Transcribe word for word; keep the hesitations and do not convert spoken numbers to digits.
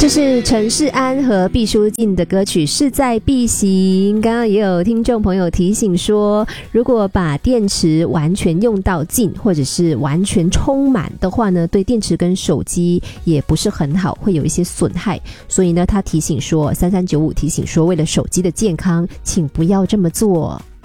这是陈世安和毕书尽的歌曲《势在必行》。刚刚也有听众朋友提醒说，如果把电池完全用到尽，或者是完全充满的话呢，对电池跟手机也不是很好，会有一些损害。所以呢，他提醒说，三三九五提醒说，为了手机的健康，请不要这么做。